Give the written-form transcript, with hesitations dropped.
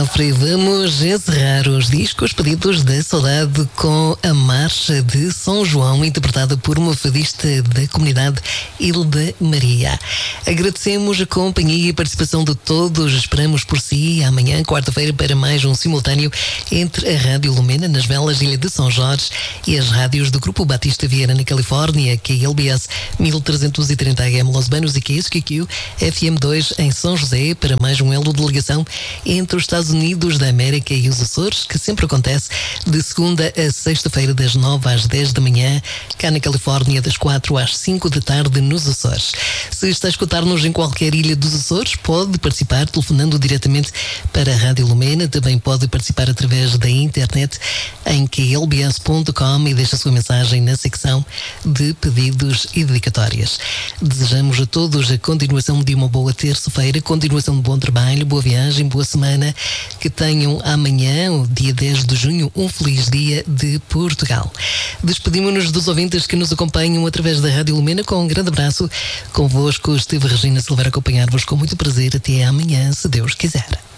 Onofre, vamos encerrar os discos pedidos da saudade com a Marcha de São João, interpretada por uma fadista da comunidade, Hilda Maria. Agradecemos a companhia e a participação de todos. Esperamos por si amanhã, quarta-feira, para mais um simultâneo entre a Rádio Lumena, nas Velas, Ilha de São Jorge, e as rádios do Grupo Batista Vieira, na Califórnia, KLBS 1330 AM Los Banos e KSQQ FM2 em São José, para mais um elo de ligação entre os Estados Unidos da América e os Açores, que sempre acontece de segunda a sexta-feira, das 9 às 10 da manhã, cá na Califórnia, das 4 às 5 da tarde nos Açores. Se está a escutar-nos em qualquer ilha dos Açores, pode participar telefonando diretamente para a Rádio Lumena. Também pode participar através da internet em klbs.com e deixa a sua mensagem na secção de pedidos e dedicatórias. Desejamos a todos a continuação de uma boa terça-feira, continuação de bom trabalho, boa viagem, boa semana. Que tenham amanhã, o dia 10 de junho, um feliz dia de Portugal. Despedimos-nos dos ouvintes que nos acompanham através da Rádio Lumena com um grande abraço. Convosco esteve Regina Silveira a acompanhar-vos com muito prazer. Até amanhã, se Deus quiser.